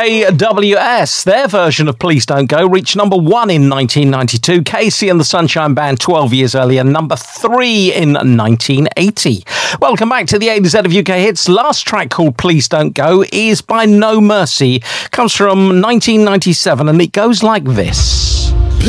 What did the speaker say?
JWS, their version of Please Don't Go, reached number 1 in 1992. Casey and the Sunshine Band 12 years earlier, number 3 in 1980. Welcome back to the A to Z of UK Hits. Last track, called Please Don't Go, is by No Mercy. Comes from 1997 and it goes like this.